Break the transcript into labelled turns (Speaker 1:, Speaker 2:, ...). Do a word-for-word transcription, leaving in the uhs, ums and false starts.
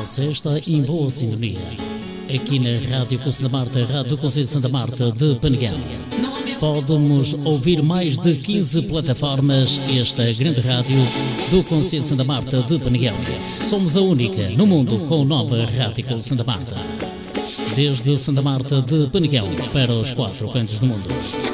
Speaker 1: Você está em boa sintonia. Aqui na Rádio Conselho da Marta, Rádio do Conselho de Santa Marta de Peneguel. Pode-nos ouvir mais de quinze plataformas. Esta é a grande rádio do Conselho de Santa Marta de Peneguel. Somos a única no mundo com o nome Rádio Conselho de Santa Marta. Desde Santa Marta de Peneguel para os quatro cantos do mundo.